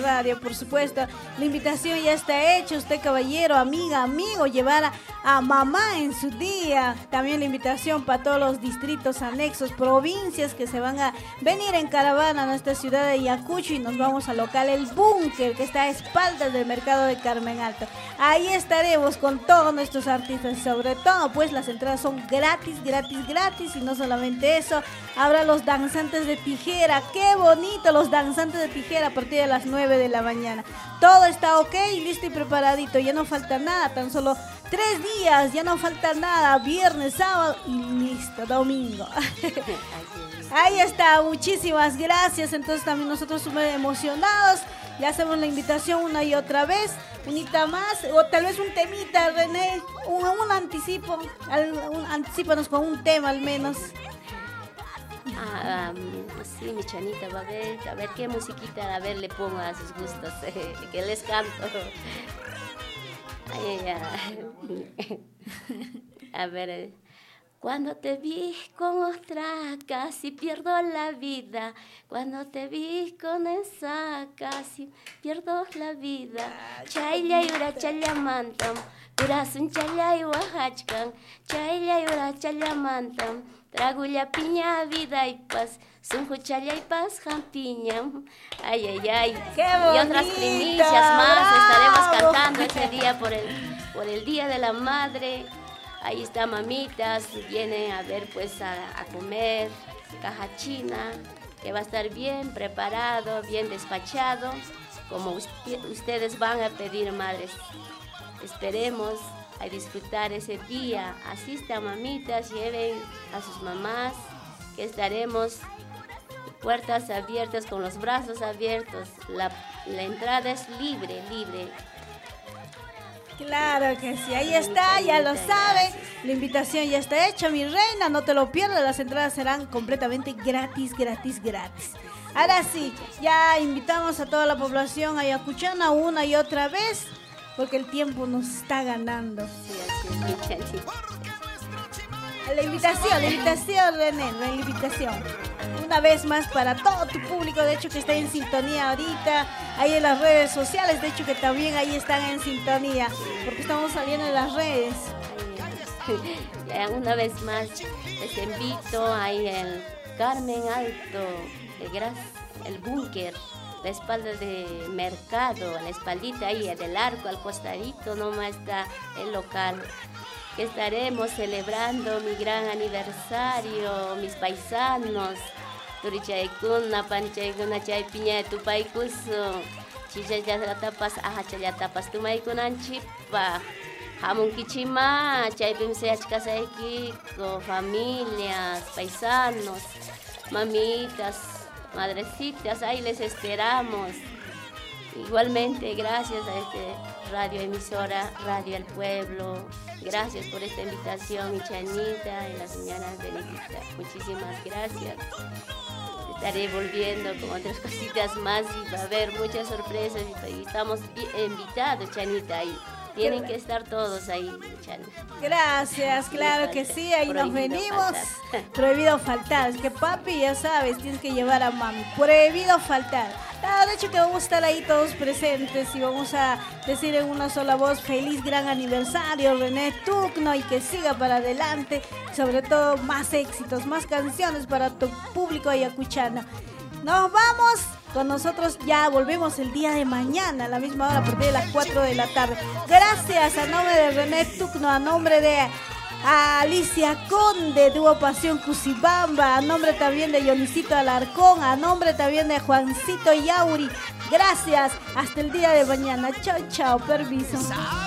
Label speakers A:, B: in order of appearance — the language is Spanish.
A: Radio, por supuesto. La invitación ya está hecha. Usted, caballero, amiga, amigo, llevar a mamá en su día. También la invitación para todos los distritos anexos, provincias que se van a venir en caravana a nuestra ciudad de Ayacucho y nos vamos al local El Búnker, que está a espaldas del mercado de Carmen Alto. Ahí estaremos con todos nuestros artistas y sobre todo, pues las entradas son gratis, gratis, gratis y no solamente eso, habrá los danzantes de tijera. ¡Qué bonito! Los danzantes de tijera a partir de las 9 de la mañana. Todo está ok, listo y preparadito. Ya no falta nada, tan solo 3 días, ya no falta nada. Viernes, sábado y listo, domingo. Ahí está, muchísimas gracias. Entonces también nosotros súper emocionados. Ya hacemos la invitación una y otra vez. Unita más, o tal vez un temita, René. Un anticipo. Anticípanos con un tema al menos.
B: Sí, mi Chanita, va a ver qué musiquita, a ver, le pongo a sus gustos, que les canto. A ver, cuando te vi con otra casi pierdo la vida, cuando te vi con esa casi pierdo la vida. Chayla yura chaya mantam, kurasun chaya iwahachkan, chayla yura chaya mantam. Tragulla piña, vida y paz, sunjuchalla y paz, jampiñam. Ay, ay, ay.
A: ¡Qué bonita!
B: Y otras primicias más.
A: ¡Bravo!
B: Estaremos cantando ese día por el Día de la Madre. Ahí está mamitas, vienen a ver pues a comer caja china, que va a estar bien preparado, bien despachado, como ustedes van a pedir, madres. Esperemos a disfrutar ese día. Asistan mamitas, lleven a sus mamás, que estaremos puertas abiertas, con los brazos abiertos. La entrada es libre, libre.
A: Claro que sí, ahí está, ya lo saben. La invitación ya está hecha, mi reina, no te lo pierdas, las entradas serán completamente gratis, gratis, gratis. Ahora sí, ya invitamos a toda la población ayacuchana una y otra vez, porque el tiempo nos está ganando.
B: Sí, así es.
A: La invitación, René, la invitación. Una vez más para todo tu público, de hecho que está en sintonía ahorita, ahí en las redes sociales, de hecho que también ahí están en sintonía, porque estamos saliendo en las redes.
B: Una vez más, les invito ahí en Carmen Alto, el Búnker, la espalda de mercado, la espaldita ahí del arco, al costadito nomás está el local. Que estaremos celebrando mi gran aniversario, mis paisanos. Turichaykuna, panchaykuna, chay piña tupaykusun. Chichallatapas, ajachallatapas, tumaykunanchikpaq. Hamunkichima, chaypim seachkasaykiko, familias, paisanos, mamitas, madrecitas, ahí les esperamos. Igualmente, gracias a este radio emisora, Radio El Pueblo. Gracias por esta invitación, mi Chanita y la señora Benedicta. Muchísimas gracias. Estaré volviendo con otras cositas más y va a haber muchas sorpresas. Y estamos invitados, Chanita, y tienen que estar todos ahí, Chanita.
A: Gracias, claro que sí, ahí nos venimos. Prohibido faltar, es que papi, ya sabes, tienes que llevar a mami. Prohibido faltar. De hecho que vamos a estar ahí todos presentes y vamos a decir en una sola voz feliz gran aniversario René Tugno y que siga para adelante, sobre todo más éxitos, más canciones para tu público ayacuchano. Nos vamos, con nosotros ya volvemos el día de mañana a la misma hora a partir de las 4 de la tarde. Gracias a nombre de René Tugno, a nombre de Alicia Conde, Dúo Pasión Cusibamba, a nombre también de Dionisito Alarcón, a nombre también de Juancito Yauri. Gracias, hasta el día de mañana. Chao, chao, permiso.